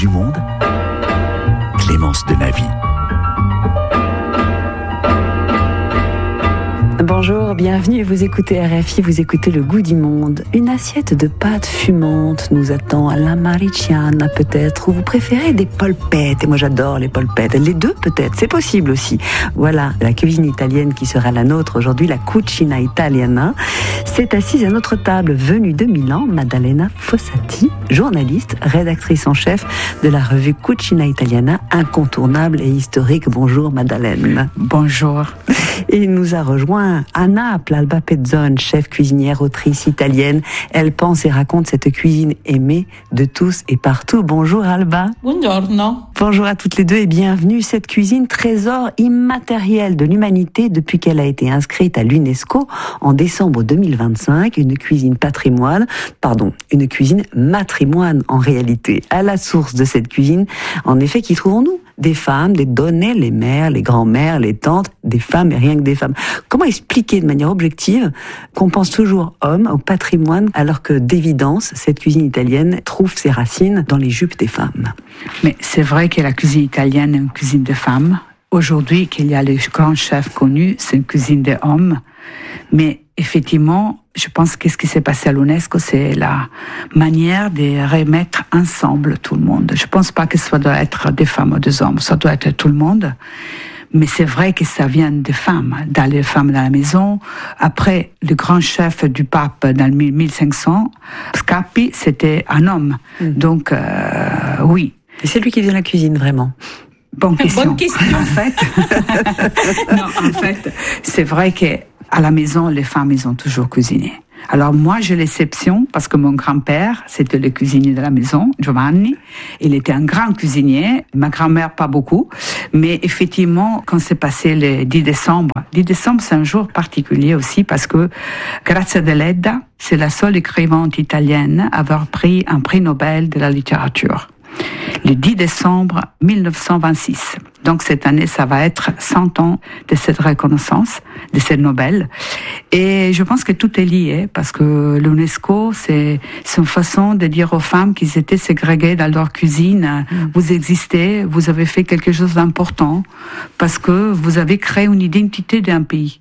du monde, Clémence Denavy. Bonjour, bienvenue, vous écoutez RFI, vous écoutez Le Goût du Monde. Une assiette de pâtes fumantes nous attend à la Mariciana peut-être, ou vous préférez des polpettes, et moi j'adore les polpettes, les deux peut-être, c'est possible aussi. Voilà, la cuisine italienne qui sera la nôtre aujourd'hui, la Cucina Italiana. C'est assise à notre table, venue de Milan, Maddalena Fossati, journaliste, rédactrice en chef de la revue Cucina Italiana, incontournable et historique. Bonjour Maddalena. Bonjour. Et il nous a rejoint à Naples, Alba Pezzone, chef cuisinière, autrice italienne. Elle pense et raconte cette cuisine aimée de tous et partout. Bonjour Alba. Buongiorno. Bonjour à toutes les deux et bienvenue. Cette cuisine, trésor immatériel de l'humanité depuis qu'elle a été inscrite à l'UNESCO en décembre 2025. Une cuisine matrimoine en réalité. À la source de cette cuisine, en effet, qui trouvons-nous ? Des femmes, des donnes, les mères, les grands-mères, les tantes, des femmes et rien que des femmes. Comment expliquer de manière objective qu'on pense toujours homme au patrimoine alors que d'évidence, cette cuisine italienne trouve ses racines dans les jupes des femmes? Mais c'est vrai que la cuisine italienne est une cuisine de femmes. Aujourd'hui, qu'il y a les grands chefs connus, c'est une cuisine d'hommes. Mais effectivement, je pense que ce qui s'est passé à l'UNESCO, c'est la manière de remettre ensemble tout le monde. Je pense pas que ça doit être des femmes ou des hommes, ça doit être tout le monde. Mais c'est vrai que ça vient des femmes, dans les femmes dans la maison. Après, le grand chef du pape dans le 1500, Scapi, c'était un homme. Donc, oui. Et c'est lui qui vient la cuisine, vraiment? Bonne question. Bonne question. En fait, c'est vrai que à la maison, les femmes, ils ont toujours cuisiné. Alors moi, j'ai l'exception parce que mon grand-père, c'était le cuisinier de la maison, Giovanni. Il était un grand cuisinier. Ma grand-mère, pas beaucoup. Mais effectivement, quand c'est passé le 10 décembre, c'est un jour particulier aussi parce que Grazia Deledda, c'est la seule écrivaine italienne à avoir pris un prix Nobel de la littérature. Le 10 décembre 1926. Donc cette année, ça va être 100 ans de cette reconnaissance, de cette Nobel. Et je pense que tout est lié, parce que l'UNESCO, c'est une façon de dire aux femmes qu'ils étaient ségrégées dans leur cuisine. Vous existez, vous avez fait quelque chose d'important, parce que vous avez créé une identité d'un pays.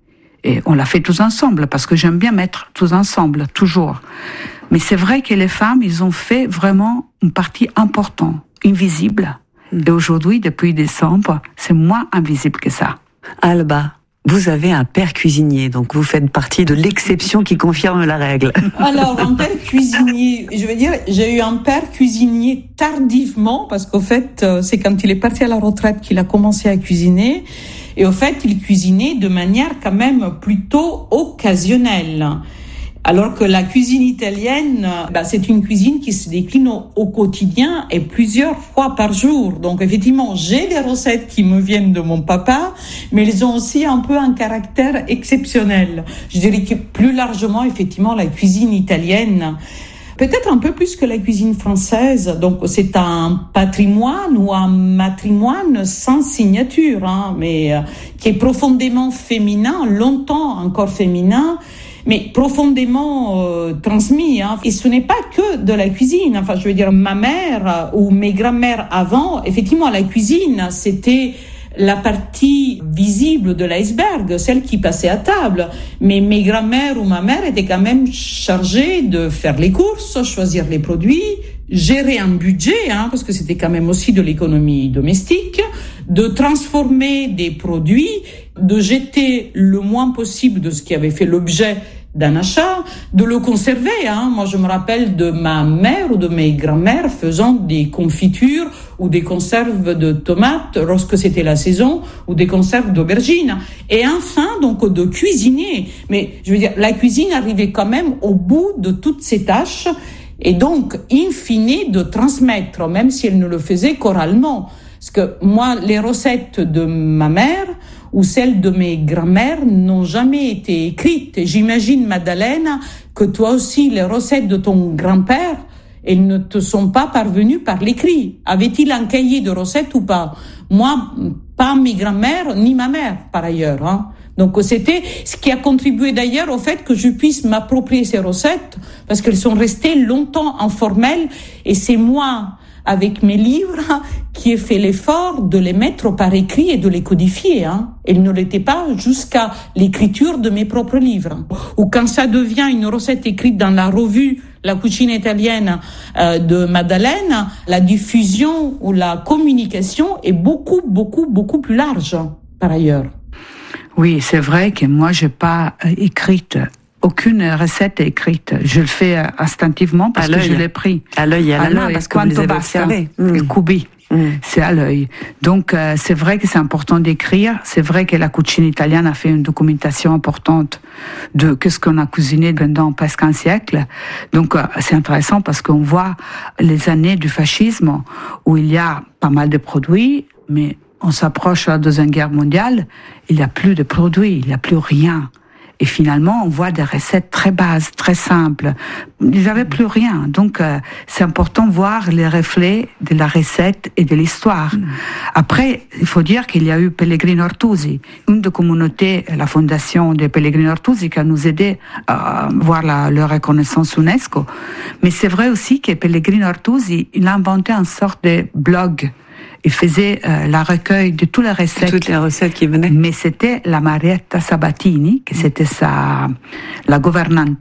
Et on l'a fait tous ensemble, parce que j'aime bien mettre tous ensemble, toujours. Mais c'est vrai que les femmes, ils ont fait vraiment une partie importante, invisible. Et aujourd'hui, depuis décembre, c'est moins invisible que ça. Alba, vous avez un père cuisinier, donc vous faites partie de l'exception qui confirme la règle. Alors, un père cuisinier, je veux dire, j'ai eu un père cuisinier tardivement, parce qu'au fait, c'est quand il est parti à la retraite qu'il a commencé à cuisiner. Et au fait, il cuisinait de manière quand même plutôt occasionnelle. Alors que la cuisine italienne, c'est une cuisine qui se décline au quotidien et plusieurs fois par jour. Donc effectivement, j'ai des recettes qui me viennent de mon papa, mais elles ont aussi un peu un caractère exceptionnel. Je dirais que plus largement, effectivement, la cuisine italienne, peut-être un peu plus que la cuisine française. Donc c'est un patrimoine ou un matrimoine sans signature, mais qui est profondément féminin, longtemps encore féminin, mais profondément transmis. Et ce n'est pas que de la cuisine. Enfin, je veux dire, ma mère ou mes grands-mères avant, effectivement, la cuisine, c'était la partie visible de l'iceberg, celle qui passait à table. Mais mes grands-mères ou ma mère étaient quand même chargées de faire les courses, choisir les produits, gérer un budget, parce que c'était quand même aussi de l'économie domestique, de transformer des produits, de jeter le moins possible de ce qui avait fait l'objet d'un achat, de le conserver. Moi, je me rappelle de ma mère ou de mes grands-mères faisant des confitures ou des conserves de tomates lorsque c'était la saison, ou des conserves d'aubergines. Et enfin, donc, de cuisiner. Mais, je veux dire, la cuisine arrivait quand même au bout de toutes ces tâches, et donc, in fine, de transmettre, même si elle ne le faisait qu'oralement. Parce que moi, les recettes de ma mère ou celles de mes grands-mères n'ont jamais été écrites. Et j'imagine, Maddalena, que toi aussi, les recettes de ton grand-père, elles ne te sont pas parvenues par l'écrit. Avait-il un cahier de recettes ou pas? Moi, pas mes grands-mères, ni ma mère, par ailleurs. Donc c'était ce qui a contribué d'ailleurs au fait que je puisse m'approprier ces recettes, parce qu'elles sont restées longtemps informelles, et c'est moi, avec mes livres qui ai fait l'effort de les mettre par écrit et de les codifier. Elle ne l'était pas jusqu'à l'écriture de mes propres livres. Ou quand ça devient une recette écrite dans la revue La cucina italienne de Maddalena, la diffusion ou la communication est beaucoup plus large par ailleurs. Oui, c'est vrai que moi j'ai pas écrite. Aucune recette est écrite. Je le fais instinctivement parce que je l'ai pris. À l'œil et à la main, parce que vous les avez observés. Cubi. C'est à l'œil. Donc, c'est vrai que c'est important d'écrire. C'est vrai que la cucina italienne a fait une documentation importante de qu'est-ce qu'on a cuisiné pendant presque un siècle. Donc, c'est intéressant parce qu'on voit les années du fascisme où il y a pas mal de produits, mais on s'approche de la Deuxième Guerre mondiale, il n'y a plus de produits, il n'y a plus rien. Et finalement, on voit des recettes très bases, très simples. Ils n'avaient plus rien. Donc, c'est important de voir les reflets de la recette et de l'histoire. Après, il faut dire qu'il y a eu Pellegrino Ortusi, une des communautés, la fondation de Pellegrino Ortusi, qui a nous aidé à voir leur reconnaissance UNESCO. Mais c'est vrai aussi que Pellegrino Ortusi, il a inventé une sorte de blog. Il faisait la recueil de toutes les recettes. Toutes les recettes qui venaient. Mais c'était la Marietta Sabatini, que c'était la gouvernante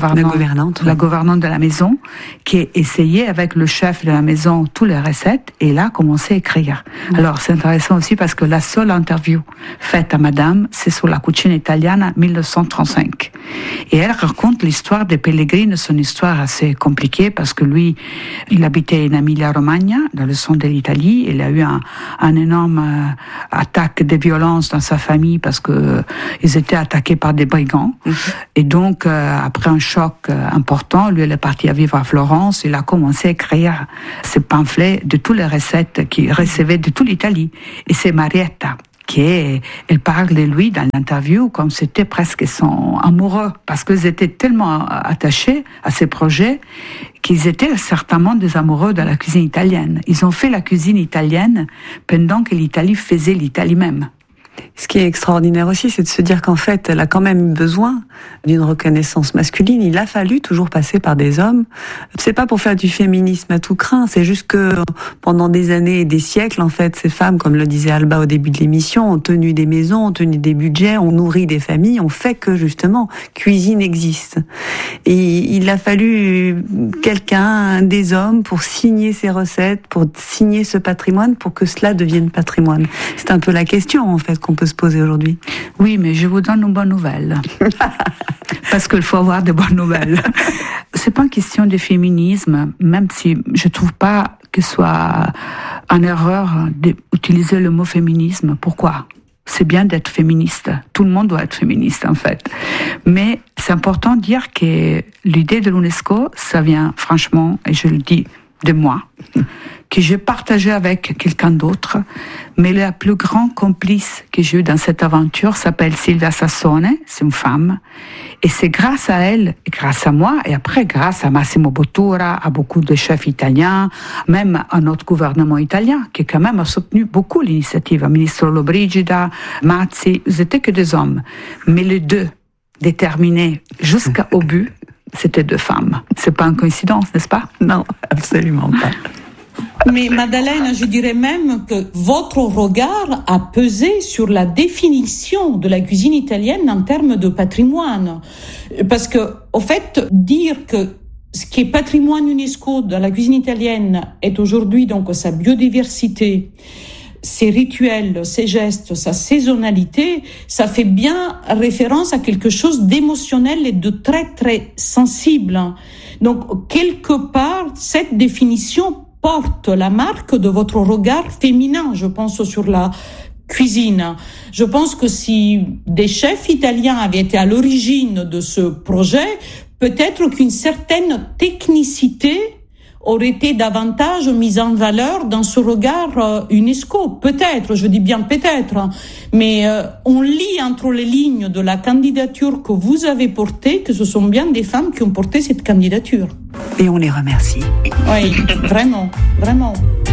de la maison, qui essayait avec le chef de la maison toutes les recettes, et là, commençait à écrire. Alors, c'est intéressant aussi parce que la seule interview faite à madame, c'est sur la cucina italiana 1935. Et elle raconte l'histoire de Pellegrino, son histoire assez compliquée parce que lui, il habitait en Emilia-Romagna, dans le centre de l'Italie. Il a eu un énorme attaque de violence dans sa famille parce que ils étaient attaqués par des brigands. Et donc, après un choc important, lui, il est parti à vivre à Florence. Il a commencé à écrire ces pamphlets de toutes les recettes qu'il recevait de toute l'Italie. Et c'est Marietta elle parle de lui dans l'interview comme c'était presque son amoureux, parce qu'ils étaient tellement attachés à ces projets qu'ils étaient certainement des amoureux de la cuisine italienne. Ils ont fait la cuisine italienne pendant que l'Italie faisait l'Italie même. Ce qui est extraordinaire aussi, c'est de se dire qu'en fait, elle a quand même eu besoin d'une reconnaissance masculine. Il a fallu toujours passer par des hommes. C'est pas pour faire du féminisme à tout crin, c'est juste que pendant des années et des siècles, en fait, ces femmes, comme le disait Alba au début de l'émission, ont tenu des maisons, ont tenu des budgets, ont nourri des familles, ont fait que, justement, cuisine existe. Et il a fallu quelqu'un, des hommes, pour signer ces recettes, pour signer ce patrimoine, pour que cela devienne patrimoine. C'est un peu la question, en fait, qu'on peut se poser aujourd'hui. Oui, mais je vous donne une bonne nouvelle. Parce qu'il faut avoir de bonnes nouvelles. C'est pas une question de féminisme, même si je trouve pas que ce soit une erreur d'utiliser le mot féminisme. Pourquoi? C'est bien d'être féministe. Tout le monde doit être féministe, en fait. Mais c'est important de dire que l'idée de l'UNESCO, ça vient, franchement, et je le dis, de moi, que j'ai partagé avec quelqu'un d'autre, mais la plus grande complice que j'ai eue dans cette aventure s'appelle Silvia Sassone, c'est une femme, et c'est grâce à elle, et grâce à moi, et après grâce à Massimo Bottura, à beaucoup de chefs italiens, même à notre gouvernement italien, qui quand même a soutenu beaucoup l'initiative, le ministre Lollobrigida, Mazzi, ils étaient que des hommes, mais les deux, déterminés jusqu'au but, c'était deux femmes. C'est pas une coïncidence, n'est-ce pas? Non, absolument pas. Mais Maddalena, je dirais même que votre regard a pesé sur la définition de la cuisine italienne en termes de patrimoine. Parce que, au fait, dire que ce qui est patrimoine UNESCO de la cuisine italienne est aujourd'hui donc sa biodiversité, ses rituels, ses gestes, sa saisonnalité, ça fait bien référence à quelque chose d'émotionnel et de très, très sensible. Donc, quelque part, cette définition porte la marque de votre regard féminin, je pense, sur la cuisine. Je pense que si des chefs italiens avaient été à l'origine de ce projet, peut-être qu'une certaine technicité aurait été davantage mise en valeur dans ce regard UNESCO. Peut-être, je dis bien peut-être, mais on lit entre les lignes de la candidature que vous avez portée que ce sont bien des femmes qui ont porté cette candidature. Et on les remercie. Oui, vraiment, vraiment.